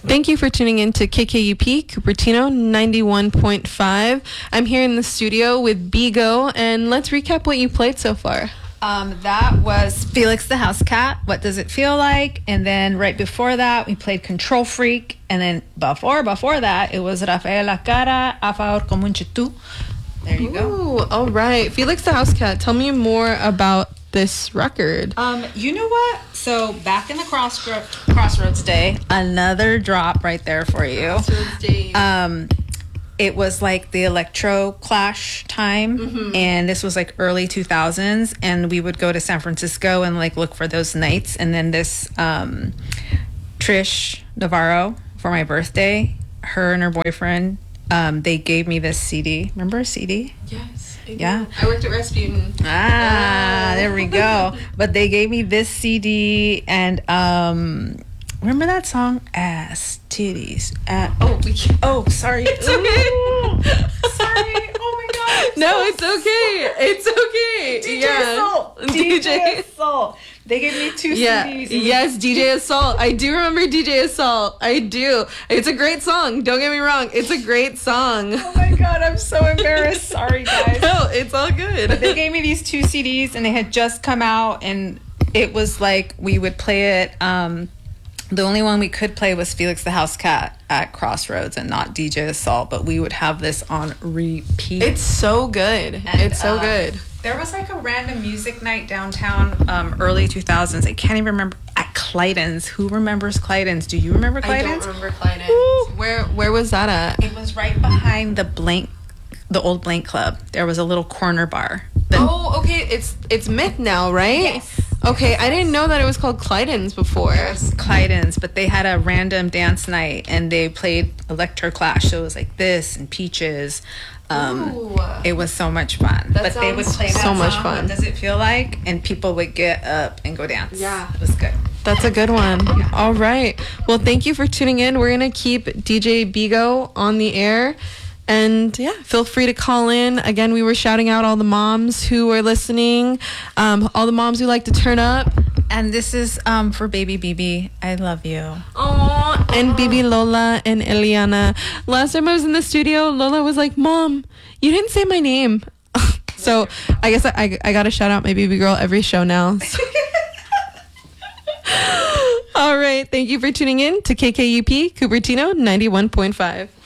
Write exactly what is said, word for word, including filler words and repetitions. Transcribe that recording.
Thank you for tuning in to K K U P Cupertino ninety-one point five. I'm here in the studio with Bigo, and let's recap what you played so far. Um, that was Felix the House Cat, What Does It Feel Like? And then right before that, we played Control Freak. And then before before that, it was Rafael La Cara, A Favor Como un Chitú. There you Ooh, go. all right. Felix the House Cat, tell me more about this record. Um, you know what? So back in the crossroad, Crossroads Day, another drop right there for you. Crossroads Day. Um, it was like the electro clash time, mm-hmm. and this was like early two thousands, and we would go to San Francisco and like look for those nights. And then this um, Trish Navarro for my birthday, her and her boyfriend, um, they gave me this C D. Remember a C D? Yes. I Yeah. I worked at Rasputin. Ah, there we go. But they gave me this C D, and um, remember that song? Ass, titties, ass. Oh, we can't. Oh, sorry. It's okay. Sorry. Oh my God. No, it's okay. It's okay. D J yeah. Assault. D J Assault. They gave me two Yeah. C Ds. Yes, D J Assault. I do remember D J Assault. I do. It's a great song. Don't get me wrong. It's a great song. Oh my God, I'm so embarrassed. Sorry, guys. No, it's all good. But they gave me these two C Ds, and they had just come out, and it was like we would play it. Um, the only one we could play was Felix the House Cat at Crossroads and not D J Assault, but we would have this on repeat. It's so good. And, it's so uh, good. There was like a random music night downtown, um, early two thousands. I can't even remember. At Clyden's. Who remembers Clyden's? Do you remember Clyden's? I don't remember Clyden's. Where Where was that at? It was right behind the Blank, the old Blank Club. There was a little corner bar. The- Oh, okay. It's it's Myth now, right? Yes. Okay, I didn't know that it was called Clyden's before. Clyden's, but they had a random dance night, and they played Electro Clash. So it was like this and Peaches. Um, Ooh. it was so much fun. That but they would sounds play that so much song, fun. What Does It Feel Like? And people would get up and go dance. Yeah. It was good. That's a good one. All right. Well, thank you for tuning in. We're going to keep D J Bigo on the air. And yeah, feel free to call in. Again, we were shouting out all the moms who are listening, um, all the moms who like to turn up. And this is um, for baby B B. I love you. Aww. And Bibi Lola and Eliana. Last time I was in the studio, Lola was like, Mom, you didn't say my name. So I guess I, I, I got to shout out my baby girl every show now. So. All right. Thank you for tuning in to K K U P Cupertino ninety-one point five.